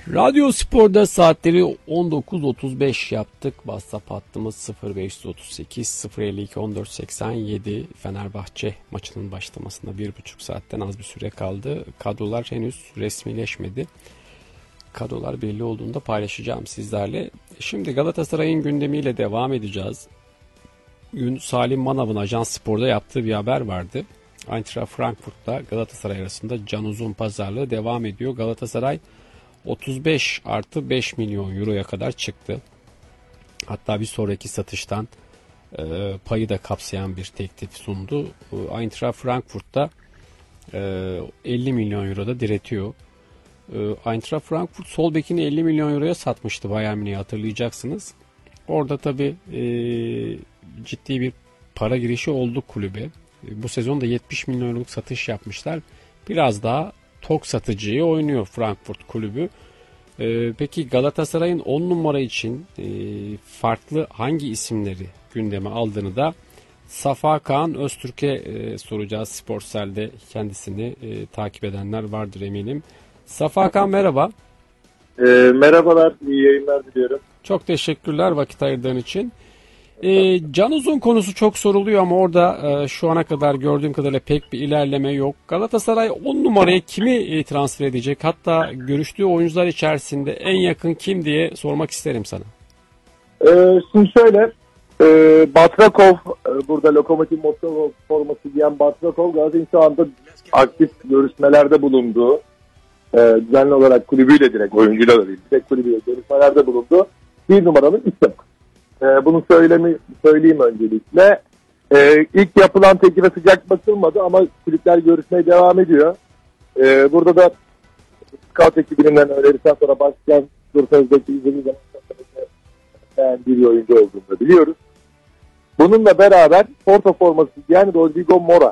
Radyo Spor'da saatleri 19.35 yaptık. WhatsApp hattımız 0538 052 1487. Fenerbahçe maçının başlamasına 1,5 saatten az bir süre kaldı. Kadrolar henüz resmileşmedi. Kadrolar belli olduğunda paylaşacağım sizlerle. Şimdi Galatasaray'ın gündemiyle devam edeceğiz. Gün Salim Manav'ın Ajans Spor'da yaptığı bir haber vardı. Eintracht Frankfurt'la Galatasaray arasında Can Uzun pazarlığı devam ediyor. Galatasaray 35 artı 5 milyon euroya kadar çıktı. Hatta bir sonraki satıştan payı da kapsayan bir teklif sundu. Eintracht Frankfurt'ta 50 milyon euroda diretiyor. Eintracht Frankfurt sol bekini 50 milyon euroya satmıştı Bayern Münih'e, hatırlayacaksınız. Orada tabii ciddi bir para girişi oldu kulübe. Bu sezon da 70 milyon euroluk satış yapmışlar. Biraz daha tok satıcıyı oynuyor Frankfurt kulübü. Peki Galatasaray'ın 10 numara için farklı hangi isimleri gündeme aldığını da Safa Kaan Öztürk'e soracağız. Sportsel'de kendisini takip edenler vardır eminim. Safa Kaan merhaba. Merhabalar, iyi yayınlar diliyorum. Çok teşekkürler vakit ayırdığın için. Can Uzun konusu çok soruluyor ama orada şu ana kadar gördüğüm kadarıyla pek bir ilerleme yok. Galatasaray 10 numaraya kimi transfer edecek? Hatta görüştüğü oyuncular içerisinde en yakın kim diye sormak isterim sana. Şimdi şöyle, Batrakov, burada Lokomotiv Moskova forması giyen Batrakov, Galatasaray'ın şu anda aktif görüşmelerde bulunduğu, düzenli olarak kulübüyle direkt, oyuncuyla da değil, direkt kulübüyle görüşmelerde bulunduğu bir numaranın isim. Bunu söyleyeyim öncelikle. İlk yapılan teklife sıcak bakılmadı ama kulüpler görüşmeye devam ediyor. Burada da scout ekibinden önerisinden sonra başlayan Durfez'deki izlediği zaman beğendiği bir oyuncu olduğunu da biliyoruz. Bununla beraber Porto forması yani Rodrigo Mora.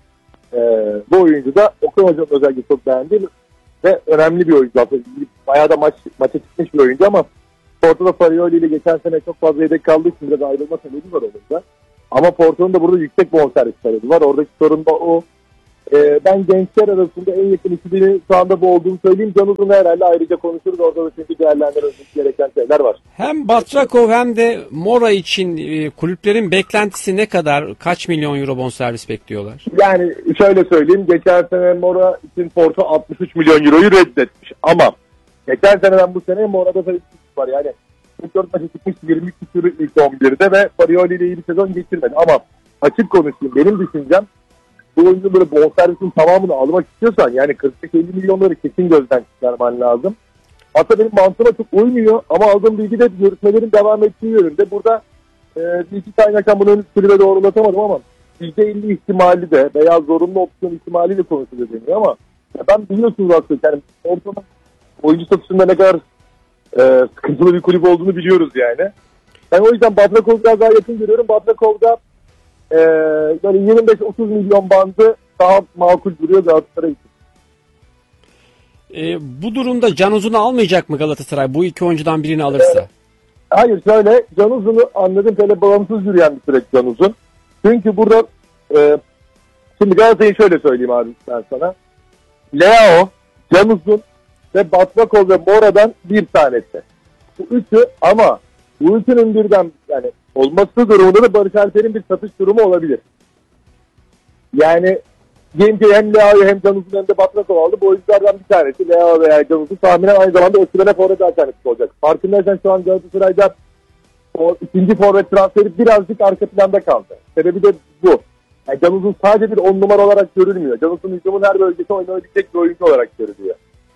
Bu oyuncu da Okan Hoca'nın özellikle çok beğendiği ve önemli bir oyuncu. Bayağı da maça çıkmış bir oyuncu ama Porto'da Farioli ile geçen sene çok fazla yedek kaldığı için biraz ayrılma sebebi var onun da. Ama Porto'nun da burada yüksek bonservis talebi var. Oradaki sorun da o. Ben gençler arasında en yakın ikilinin şu anda bu olduğunu söyleyeyim. Can Uzun'la herhalde ayrıca konuşuruz. Orada da çünkü değerlendirilmesi gereken şeyler var. Hem Batrakov hem de Mora için kulüplerin beklentisi ne kadar? Kaç milyon euro bonservis bekliyorlar? Yani şöyle söyleyeyim. Geçen sene Mora için Porto 63 milyon euroyu reddetmiş. Ama geçen seneden bu sene Mora'da tabii var. Yani 44 maçı çıkmış 20 küsürü ilk 11'de ve Farioli ile iyi bir sezon geçirmedi. Ama açık konuşayım, benim düşüncem bu oyuncu böyle bonservisin tamamını almak istiyorsan yani 45-50 milyonları kesin gözden çıkarman lazım. Hatta benim mantığıma çok uymuyor ama aldığım bilgi de görüşmelerin devam ettiği yönünde. Burada bir iki kaynaktan bunu henüz kulübe doğrulatamadım ama %50 ihtimali de veya zorunlu opsiyon ihtimaliyle konuşuluyor deniyor ama ben biliyorsunuz aslında yani ortada oyuncu satışında ne kadar sıkıntılı bir kulüp olduğunu biliyoruz yani. Ben o yüzden Batrakov'u biraz daha yakın görüyorum. Batrakov'da böyle 25-30 milyon bandı daha makul duruyor Galatasaray için. Bu durumda Can Uzun'u almayacak mı Galatasaray bu iki oyuncudan birini alırsa? Hayır şöyle, Can Uzun'u anladığım kadarıyla bağımsız yürüyen bir süreç Can Uzun. Çünkü burada şimdi Galatasaray'ı şöyle söyleyeyim abi ben sana. Leao, Can Uzun ve Batrakov ve Mora'dan bir tanesi. Bu üçü ama bu üçünün birden yani olması durumunda da Barış Alper'in bir satış durumu olabilir. Yani Genç'e hem Leao'yu hem Can Uzun hem de Batrakov aldı. Bu oyunculardan bir tanesi Leao veya Can Uzun tahminen aynı zamanda Osimhen'e forvet alternatif olacak. Farkındaysan şu an Galatasaray'da o ikinci forvet transferi birazcık arka planda kaldı. Sebebi de bu. Yani Can Uzun sadece bir 10 numara olarak görülmüyor. Can Uzun hücumun her bölgesi oynayabilecek bir oyuncu olarak görülüyor.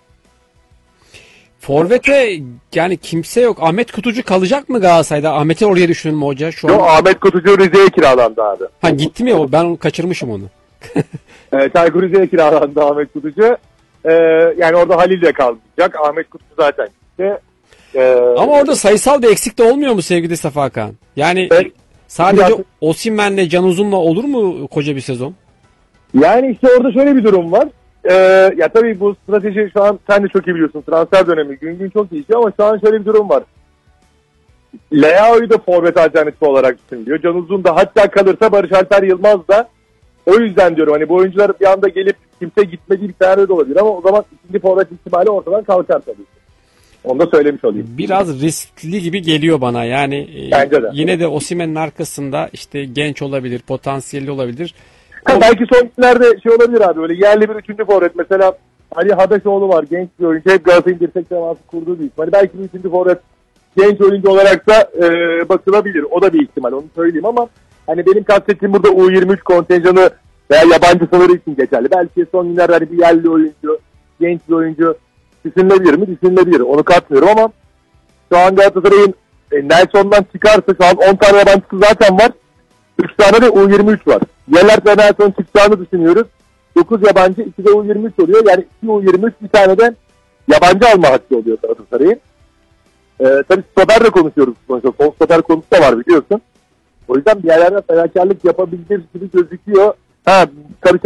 Forvet'e yani kimse yok. Ahmet Kutucu kalacak mı Galatasaray'da? Ahmet'i oraya düşünün mü hoca? Şu Yok, an... Ahmet Kutucu Rize'ye kiralandı abi. Ha gitti mi o? Ben kaçırmışım onu. Çaykur Rize'ye kiralandı Ahmet Kutucu. Yani orada Halil de kalmayacak. Ahmet Kutucu zaten gitti. Ama orada sayısal bir eksik de olmuyor mu sevgili Safa Hakan? Yani sadece Osimhen'le Can Uzun'la olur mu koca bir sezon? Yani işte orada şöyle bir durum var. Ya tabii bu strateji şu an sen de çok iyi biliyorsun. Transfer dönemi gün gün çok değişiyor ama şu an şöyle bir durum var. Leao'yu da forvet alternatifi olarak düşünüyor. Can Uzun da hatta kalırsa Barış Alper Yılmaz da. O yüzden diyorum hani bu oyuncular bir anda gelip kimse gitmediği bir senaryo da olabilir ama o zaman ikinci forvet ihtimali ortadan kalkar tabii. Onu da söylemiş olayım. Biraz riskli gibi geliyor bana. Yani Bence de. yine de Osimhen'in arkasında işte genç olabilir, potansiyelli olabilir. Belki son günlerde şey olabilir abi, böyle yerli bir üçüncü forvet. Mesela Ali Hadaşoğlu var, genç bir oyuncu. Hep Galatasaray'ın dirsek teması kurduğu bir ihtimal. Belki bir üçüncü forvet genç oyuncu olarak da bakılabilir. O da bir ihtimal, onu söyleyeyim, ama hani benim kastettiğim burada U23 kontenjanı veya yabancı sınırı için geçerli. Belki son günlerde hani bir yerli oyuncu, genç bir oyuncu düşünülebilir mi? Düşünülebilir. Onu katmıyorum ama şu an Galatasaray'ın Nelson'dan çıkarsa şu an 10 tane yabancısı zaten var. 3 tane de U23 var. Yellert ve Nelson çıkacağını düşünüyoruz. 9 yabancı, 2 de U23 oluyor. Yani 2 U23, bir tane de yabancı alma hakkı oluyor Galatasaray'ın. Tabii stoper de konuşuyoruz. Son stoper konusu da var, biliyorsun. O yüzden bir yerlerden fedakarlık yapabilir gibi gözüküyor. Tabii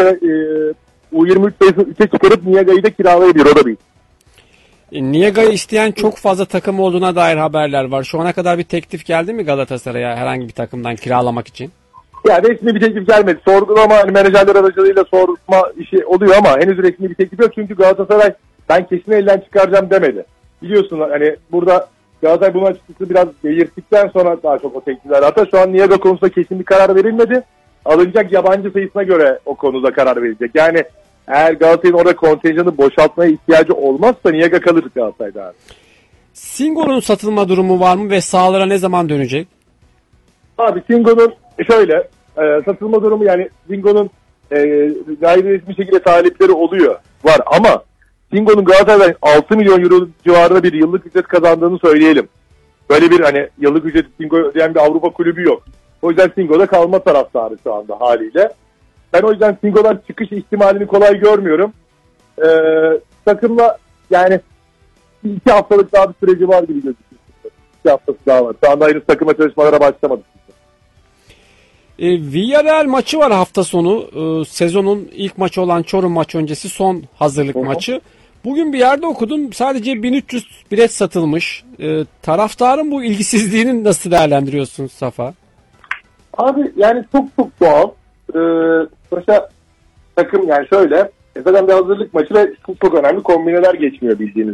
U23 sayısını 3'e çıkarıp Niaga'yı da kiralayabilir. O da bir. Niaga'yı isteyen çok fazla takım olduğuna dair haberler var. Şu ana kadar bir teklif geldi mi Galatasaray'a herhangi bir takımdan kiralamak için? Yani resmi bir teklif gelmedi. Sorgulama, hani menajerler aracılığıyla sorma işi oluyor ama henüz resmi bir teklif yok. Çünkü Galatasaray ben kesin elden çıkaracağım demedi. Biliyorsun hani burada Galatasaray bunun açıkçası biraz belirttikten sonra daha çok o teklifler. Hatta şu an Niaga konusunda kesin bir karar verilmedi. Alınacak yabancı sayısına göre o konuda karar verilecek. Yani eğer Galatasaray'ın orada kontenjanı boşaltmaya ihtiyacı olmazsa Niaga kalır Galatasaray'da abi. Singo'nun satılma durumu var mı ve sahalara ne zaman dönecek? Abi Singo'nun şöyle satılma durumu, yani Singo'nun gayri resmi şekilde talipleri oluyor. Var ama Singo'nun Galatasaray'dan 6 milyon euro civarında bir yıllık ücret kazandığını söyleyelim. Böyle bir hani yıllık ücret Singo ödeyen bir Avrupa kulübü yok. O yüzden Singo'da kalma taraftarı şu anda haliyle. Ben o yüzden Singo'dan çıkış ihtimalini kolay görmüyorum. Takımla yani 2 haftalık daha bir süreci var gibi gözüküyor. 2 haftası daha var. Şu anda henüz takıma çalışmalara başlamadık. Villarreal maçı var hafta sonu. Sezonun ilk maçı olan Çorum maçı öncesi son hazırlık maçı. Bugün bir yerde okudum. Sadece 1300 bilet satılmış. Taraftarın bu ilgisizliğini nasıl değerlendiriyorsun Safa? Abi yani çok doğal. Sonuçta takım yani şöyle zaten bir hazırlık maçı ve çok önemli kombineler geçmiyor bildiğiniz